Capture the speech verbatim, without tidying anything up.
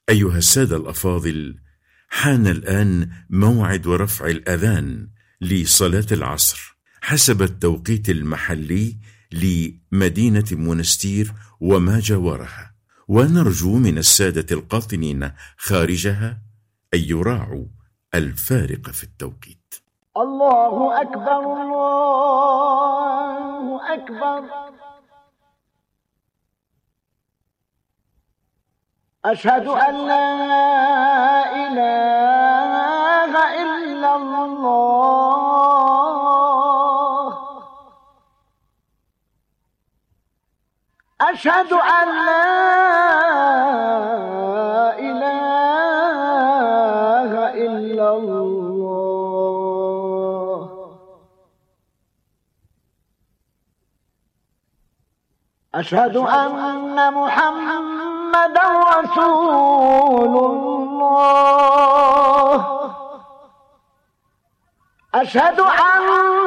أيها السادة الأفاضل، حان الآن موعد رفع الأذان لصلاة العصر حسب التوقيت المحلي لمدينة منستير وما جاورها، ونرجو من السادة القاطنين خارجها أن يراعوا الفارق في التوقيت. الله أكبر، الله أكبر، أشهد أن لا إله إلا الله، أشهد أن لا إله إلا الله، أشهد أن محمدا رسول الله، أشهد أن